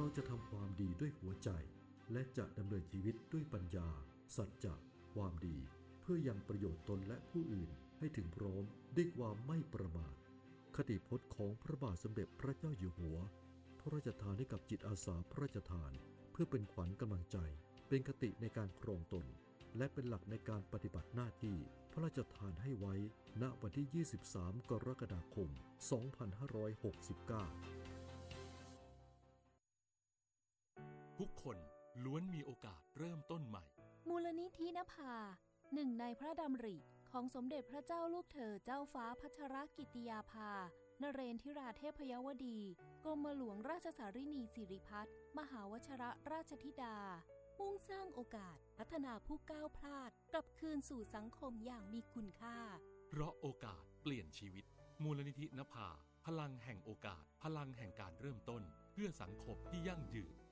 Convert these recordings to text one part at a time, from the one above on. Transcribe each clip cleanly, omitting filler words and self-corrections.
เราจะทำความดีด้วยหัวใจและจะดำเนินชีวิตด้วยปัญญาสัจจะความดีเพื่อยังประโยชน์ตนและผู้อื่นให้ถึงพร้อมด้วยความไม่ประมาทคติพจน์ของพระบาทสมเด็จพระเจ้าอยู่หัวพระราชทานให้กับจิตอาสาพระราชทานเพื่อเป็นขวัญกำลังใจเป็นคติในการครองตนและเป็นหลักในการปฏิบัติหน้าที่พระราชทานให้ไว้ณวันที่ 23 กรกฎาคม 2569 ทุกคนล้วนมีโอกาสเริ่มต้นใหม่มูลนิธินภาหนึ่งในพระดำริของสมเด็จพระเจ้าลูกเธอเจ้าฟ้าพัชรกิติยาภานเรนทิราเทพยวดีกรมหลวงราชสารินีสิริพัฒน์มหาวชรราชธิดามุ่งสร้างโอกาสพัฒนาผู้ก้าวพลาดกลับคืนสู่สังคมอย่างมีคุณค่าเพราะโอกาสเปลี่ยนชีวิตมูลนิธินภาพลังแห่งโอกาสพลังแห่งการเริ่มต้นเพื่อสังคมที่ยั่งยืน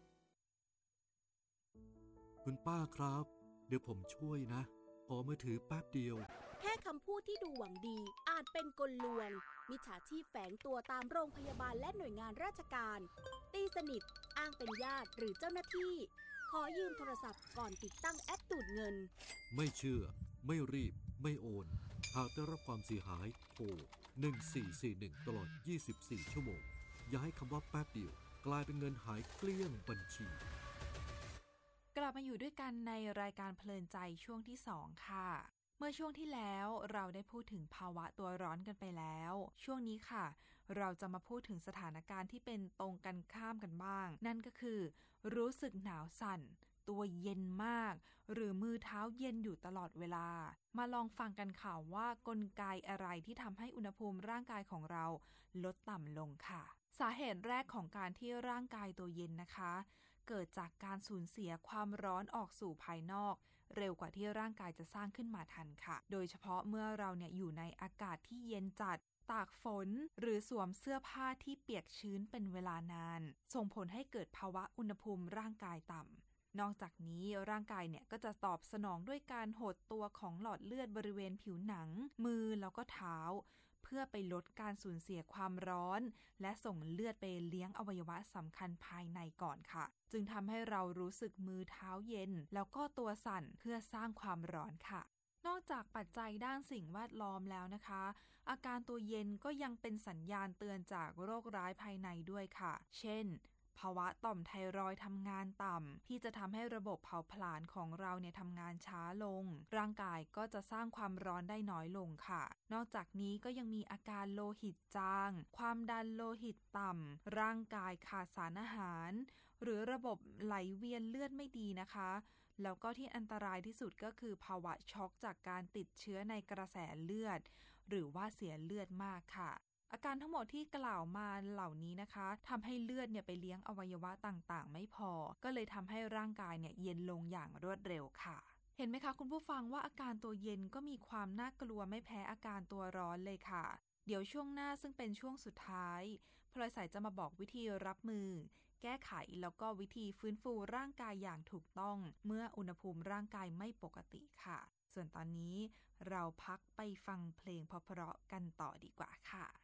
คุณป้าครับเดี๋ยวผมช่วยนะขอมือถือแป๊บเดียวแค่คำพูดที่ดูหวังดีอาจเป็นกลลวงมิจฉาชีพแฝงตัวตามโรงพยาบาลและหน่วยงานราชการตีสนิทอ้างเป็นญาติหรือเจ้าหน้าที่ขอยืมโทรศัพท์ก่อนติดตั้งแอปดูดเงินไม่เชื่อไม่รีบไม่โอนหากได้รับความเสียหายโทร1441ตลอด24ชั่วโมงอย่าให้คำว่าแป๊บเดียวกลายเป็นเงินหายเกลี้ยงบัญชีกลับมาอยู่ด้วยกันในรายการเพลินใจช่วงที่2ค่ะเมื่อช่วงที่แล้วเราได้พูดถึงภาวะตัวร้อนกันไปแล้วช่วงนี้ค่ะเราจะมาพูดถึงสถานการณ์ที่เป็นตรงกันข้ามกันบ้างนั่นก็คือรู้สึกหนาวสั่นตัวเย็นมากหรือมือเท้าเย็นอยู่ตลอดเวลามาลองฟังกันค่ะว่ากลไกอะไรที่ทำให้อุณหภูมิร่างกายของเราลดต่ำลงค่ะสาเหตุแรกของการที่ร่างกายตัวเย็นนะคะเกิดจากการสูญเสียความร้อนออกสู่ภายนอกเร็วกว่าที่ร่างกายจะสร้างขึ้นมาทันค่ะโดยเฉพาะเมื่อเราอยู่ในอากาศที่เย็นจัดตากฝนหรือสวมเสื้อผ้าที่เปียกชื้นเป็นเวลานานส่งผลให้เกิดภาวะอุณหภูมิร่างกายต่ำนอกจากนี้ร่างกายก็จะตอบสนองด้วยการหดตัวของหลอดเลือดบริเวณผิวหนังมือแล้วก็เท้าเพื่อไปลดการสูญเสียความร้อนและส่งเลือดไปเลี้ยงอวัยวะสำคัญภายในก่อนค่ะจึงทำให้เรารู้สึกมือเท้าเย็นแล้วก็ตัวสั่นเพื่อสร้างความร้อนค่ะนอกจากปัจจัยด้านสิ่งแวดล้อมแล้วนะคะอาการตัวเย็นก็ยังเป็นสัญญาณเตือนจากโรคร้ายภายในด้วยค่ะเช่นภาวะต่อมไทรอยด์ทำงานต่ำที่จะทำให้ระบบเผาผลาญของเราทำงานช้าลงร่างกายก็จะสร้างความร้อนได้น้อยลงค่ะนอกจากนี้ก็ยังมีอาการโลหิตจางความดันโลหิตต่ำร่างกายขาดสารอาหารหรือระบบไหลเวียนเลือดไม่ดีนะคะแล้วก็ที่อันตรายที่สุดก็คือภาวะช็อกจากการติดเชื้อในกระแสเลือดหรือว่าเสียเลือดมากค่ะอาการทั้งหมดที่กล่าวมาเหล่านี้นะคะทำให้เลือดไปเลี้ยงอวัยวะต่างๆไม่พอก็เลยทำให้ร่างกายเย็นลงอย่างรวดเร็วค่ะเห็นไหมคะคุณผู้ฟังว่าอาการตัวเย็นก็มีความน่ากลัวไม่แพ้อาการตัวร้อนเลยค่ะเดี๋ยวช่วงหน้าซึ่งเป็นช่วงสุดท้ายพลอยสายจะมาบอกวิธีรับมือแก้ไขแล้วก็วิธีฟื้นฟูร่างกายอย่างถูกต้องเมื่ออุณหภูมิร่างกายไม่ปกติค่ะส่วนตอนนี้เราพักไปฟังเพลงเพราะๆกันต่อดีกว่าค่ะ